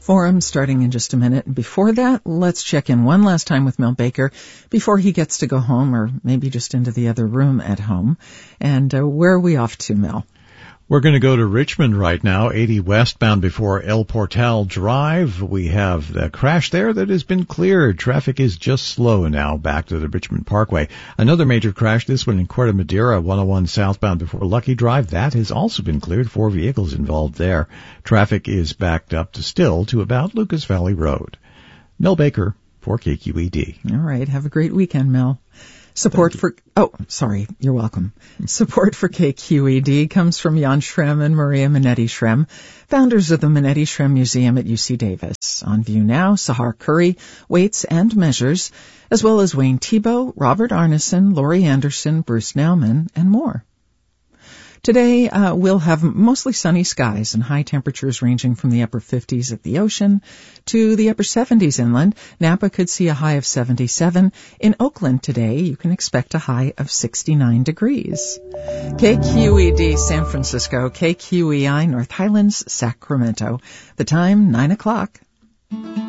Forum starting in just a minute. And before that, let's check in one last time with Mel Baker before he gets to go home, or maybe just into the other room at home. And where are we off to, Mel? We're going to go to Richmond right now, 80 westbound before El Portal Drive. We have the crash there that has been cleared. Traffic is just slow now back to the Richmond Parkway. Another major crash, this one in Corte Madera, 101 southbound before Lucky Drive. That has also been cleared. 4 vehicles involved there. Traffic is backed up to about Lucas Valley Road. Mel Baker for KQED. All right. Have a great weekend, Mel. You're welcome. Support for KQED comes from Jan Schrem and Maria Minetti Schrem, founders of the Minetti Schrem Museum at UC Davis. On view now, Sahar Curry, Weights and Measures, as well as Wayne Thiebaud, Robert Arneson, Laurie Anderson, Bruce Nauman, and more. Today, we'll have mostly sunny skies and high temperatures ranging from the upper 50s at the ocean to the upper 70s inland. Napa could see a high of 77. In Oakland today, you can expect a high of 69 degrees. KQED San Francisco, KQEI North Highlands, Sacramento. The time, 9 o'clock.